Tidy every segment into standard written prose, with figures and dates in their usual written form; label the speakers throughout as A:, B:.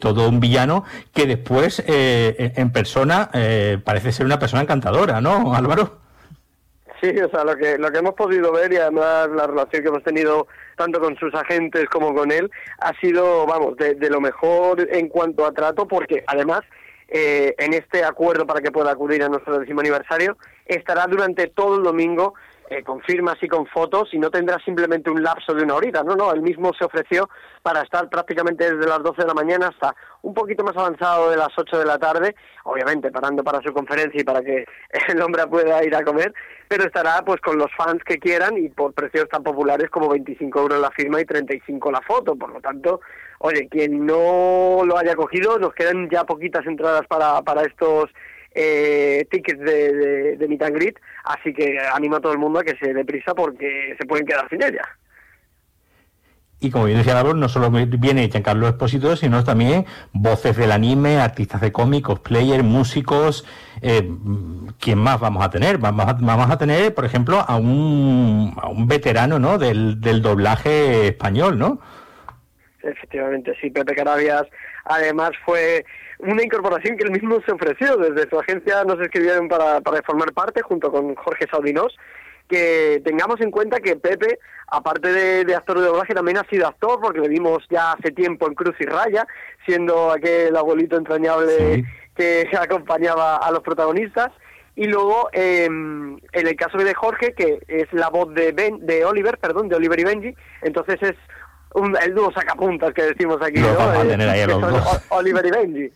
A: todo un villano que después en persona parece ser una persona encantadora, ¿no, Álvaro?
B: Sí, o sea, lo que hemos podido ver, y además la relación que hemos tenido tanto con sus agentes como con él, ha sido, vamos, de lo mejor en cuanto a trato, porque además en este acuerdo para que pueda acudir a nuestro 10º aniversario, estará durante todo el domingo con firmas y con fotos, y no tendrá simplemente un lapso de una horita, no, él mismo se ofreció para estar prácticamente desde las 12 de la mañana hasta un poquito más avanzado de las 8 de la tarde, obviamente parando para su conferencia y para que el hombre pueda ir a comer, pero estará pues con los fans que quieran, y por precios tan populares como 25 € la firma y 35 la foto. Por lo tanto, oye, quien no lo haya cogido, nos quedan ya poquitas entradas para estos tickets de meet and greet, así que animo a todo el mundo a que se dé prisa porque se pueden quedar sin ella.
A: Y como bien decía Álvaro, no solo viene Giancarlo Esposito, sino también voces del anime, artistas de cómic, cosplayers, músicos. ¿Quién más vamos a tener? Vamos a tener, por ejemplo, a un veterano, ¿no?, del doblaje español, ¿no?
B: Efectivamente, sí, Pepe Carabias. Además fue una incorporación que él mismo se ofreció. Desde su agencia nos escribieron para formar parte, junto con Jorge Saudinos, que tengamos en cuenta que Pepe, aparte de actor de doblaje, también ha sido actor, porque le vimos ya hace tiempo en Cruz y Raya, siendo aquel abuelito entrañable, sí, que acompañaba a los protagonistas. Y luego, en el caso de Jorge, que es la voz de Oliver y Benji, entonces es el dúo sacapuntas que decimos aquí,
A: ¿no? Vamos a tener ahí a los dos.
B: Oliver y Benji.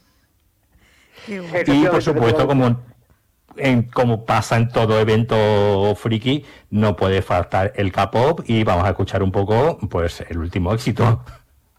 A: Y por supuesto, como pasa en todo evento friki, no puede faltar el K-pop, y vamos a escuchar un poco pues el último éxito.